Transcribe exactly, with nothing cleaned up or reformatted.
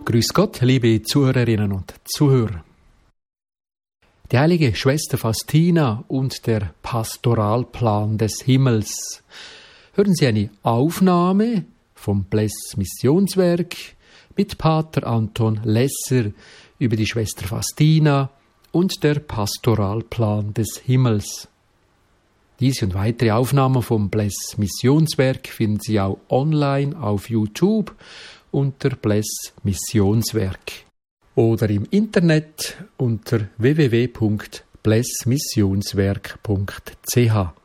Grüß Gott, liebe Zuhörerinnen und Zuhörer. Die heilige Schwester Faustina und der Pastoralplan des Himmels. Hören Sie eine Aufnahme vom Bless Missionswerk mit Pater Anton Lesser über die Schwester Faustina und der Pastoralplan des Himmels. Diese und weitere Aufnahmen vom Bless Missionswerk finden Sie auch online auf YouTube unter Bless Missionswerk oder im Internet unter w w w punkt bless missionswerk punkt c h.